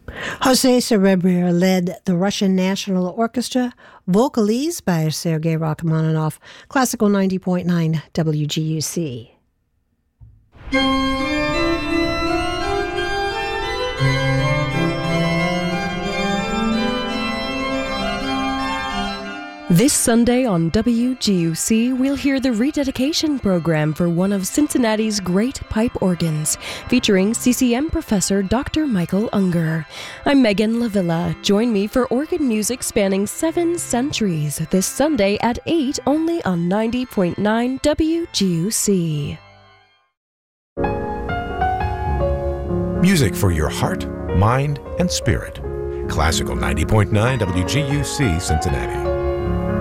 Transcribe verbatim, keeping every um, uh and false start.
Jose Serebria led the Russian National Orchestra, Vocalise by Sergei Rachmaninoff, Classical ninety point nine W G U C. This Sunday on W G U C, we'll hear the rededication program for one of Cincinnati's great pipe organs, featuring C C M professor Doctor Michael Unger. I'm Megan Lavilla. Join me for organ music spanning seven centuries this Sunday at eight, only on ninety point nine W G U C. Music for your heart, mind, and spirit. Classical ninety point nine W G U C, Cincinnati.